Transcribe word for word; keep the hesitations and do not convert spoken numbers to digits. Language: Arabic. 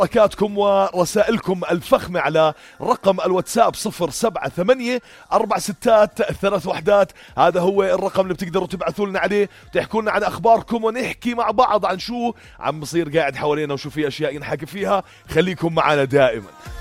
مشاركاتكم ورسائلكم الفخمة على رقم الواتساب صفر سبعة ثمانية أربع ستات ثلاث وحدات. هذا هو الرقم اللي بتقدروا تبعثوا لنا عليه، تحكوا لنا عن أخباركم ونحكي مع بعض عن شو عم بصير قاعد حوالينا وشو في أشياء ينحكي فيها. خليكم معنا دائما.